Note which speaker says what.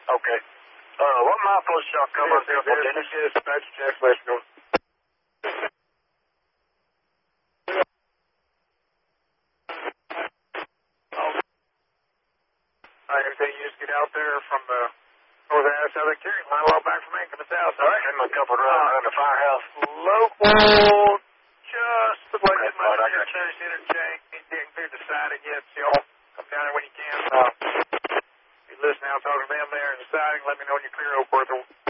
Speaker 1: Okay. What milepost shall come on there for Dennis?
Speaker 2: Dispatch, Jack West, go. Anything you just get out there from the north and south of Carey, line well back from me, coming south.
Speaker 1: All right, I'm a couple around the firehouse.
Speaker 2: Local, just the way that my interchange, ain't getting cleared the siding yet, so y'all come down there when you can. You listen now, talk to them there in the siding, let me know when you're clear, Oak Worth.